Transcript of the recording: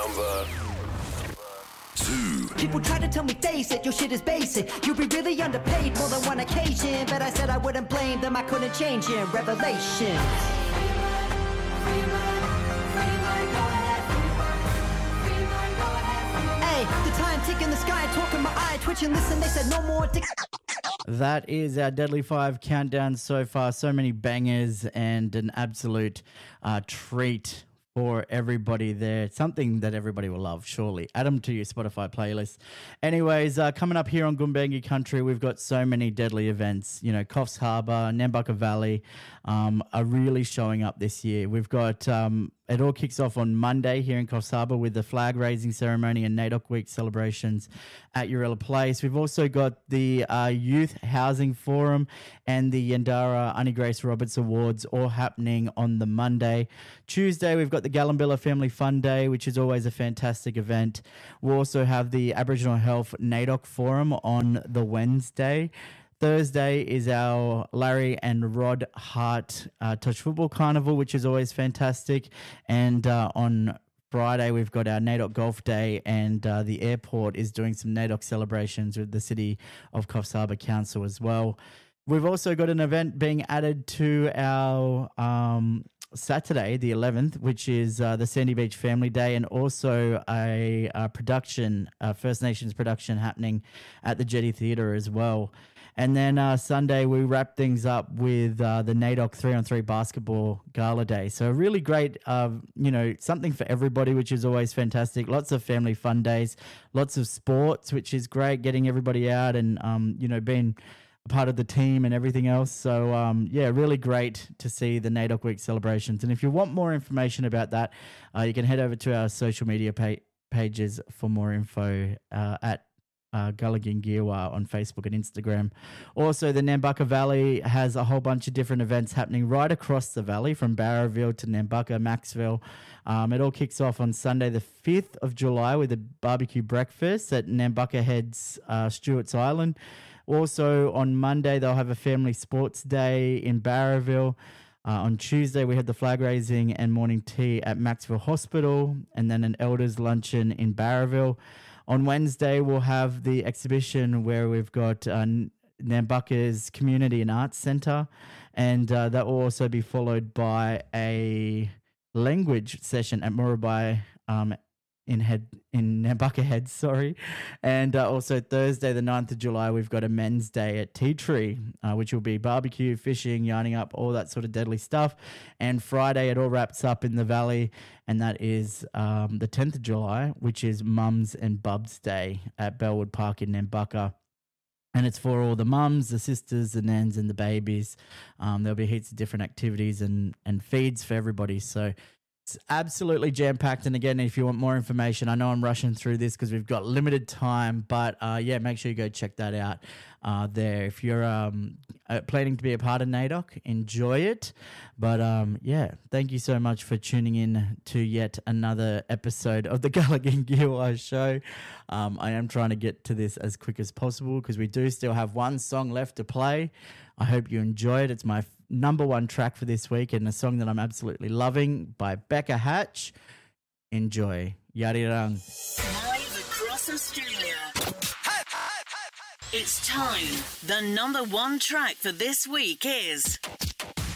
Number 2. People try to tell me face it, your shit is basic. You'll be really underpaid more than one occasion. But I said I wouldn't blame them, I couldn't change it. Revelation. Hey, the time ticking the sky, talking my eye, twitching, listen, they said no more dick. That is our Deadly 5 countdown so far. So many bangers and an absolute treat for everybody there. Something that everybody will love, surely. Add them to your Spotify playlist. Anyways, coming up here on Goombangi Country, we've got so many deadly events. You know, Coffs Harbour, Nambucca Valley are really showing up this year. We've got... it all kicks off on Monday here in Coffs Harbour with the flag raising ceremony and NAIDOC Week celebrations at Urella Place. We've also got the Youth Housing Forum and the Yandara Annie Grace Roberts Awards all happening on the Monday. Tuesday, we've got the Gallumbilla Family Fun Day, which is always a fantastic event. We'll also have the Aboriginal Health NAIDOC Forum on the Wednesday. Thursday is our Larry and Rod Hart Touch Football Carnival, which is always fantastic. And on Friday, we've got our NAIDOC Golf Day, and the airport is doing some NAIDOC celebrations with the City of Coffs Harbour Council as well. We've also got an event being added to our Saturday, the 11th, which is the Sandy Beach Family Day, and also a production, First Nations production happening at the Jetty Theatre as well. And then Sunday, we wrap things up with the NAIDOC 3-on-3 basketball gala day. So really great, something for everybody, which is always fantastic. Lots of family fun days, lots of sports, which is great, getting everybody out and, being a part of the team and everything else. So, really great to see the NAIDOC Week celebrations. And if you want more information about that, you can head over to our social media pages for more info at Gulligingirwa on Facebook and Instagram. Also, the Nambucca Valley has a whole bunch of different events happening right across the valley from Barraville to Nambucca, Maxville. It all kicks off on Sunday, the 5th of July with a barbecue breakfast at Nambucca Heads, Stewart's Island. Also, on Monday, they'll have a family sports day in Barraville. On Tuesday, we had the flag raising and morning tea at Maxville Hospital, and then an elders luncheon in Barraville. On Wednesday, we'll have the exhibition where we've got Nambucca's Community and Arts Centre, and that will also be followed by a language session at Murabai in Nambucca Heads, sorry. And also Thursday, the 9th of July, we've got a men's day at Tea Tree, which will be barbecue, fishing, yarning up, all that sort of deadly stuff. And Friday, it all wraps up in the valley, and that is the 10th of July, which is Mums and Bubs Day at Bellwood Park in Nambucca. And it's for all the mums, the sisters, the nans, and the babies. There'll be heaps of different activities and feeds for everybody. So it's absolutely jam-packed. And again, if you want more information, I know I'm rushing through this because we've got limited time, but make sure you go check that out there. If you're planning to be a part of NAIDOC, enjoy it. But thank you so much for tuning in to yet another episode of the Gulligingirwa Show. I am trying to get to this as quick as possible because we do still have one song left to play. I hope you enjoy it. It's my number one track for this week and a song that I'm absolutely loving by Becca Hatch. Enjoy. Yarirang. Live across Australia. It's time. The number one track for this week is